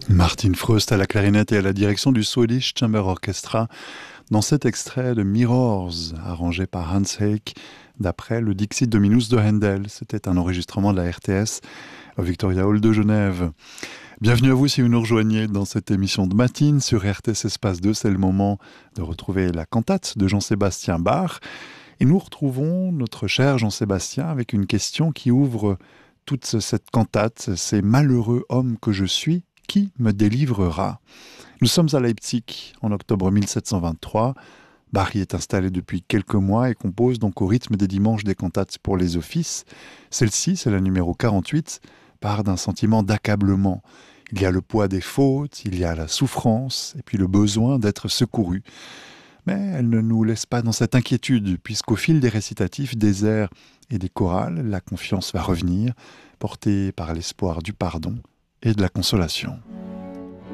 Martin Freust à la clarinette et à la direction du Swedish Chamber Orchestra dans cet extrait de Mirrors, arrangé par Hans Heik d'après le Dixit Dominus de Handel. C'était un enregistrement de la RTS au Victoria Hall de Genève. Bienvenue à vous si vous nous rejoignez dans cette émission de Matine sur RTS Espace 2. C'est le moment de retrouver la cantate de Jean-Sébastien Bach. Et nous retrouvons notre cher Jean-Sébastien avec une question qui ouvre toute cette cantate. Ces malheureux hommes que je suis, qui me délivrera? Nous sommes à Leipzig en octobre 1723. Bach y est installé depuis quelques mois et compose donc au rythme des dimanches des cantates pour les offices. Celle-ci, c'est la numéro 48, part d'un sentiment d'accablement. Il y a le poids des fautes, il y a la souffrance et puis le besoin d'être secouru. Mais elle ne nous laisse pas dans cette inquiétude, puisqu'au fil des récitatifs, des airs et des chorales, la confiance va revenir, portée par l'espoir du pardon et de la consolation.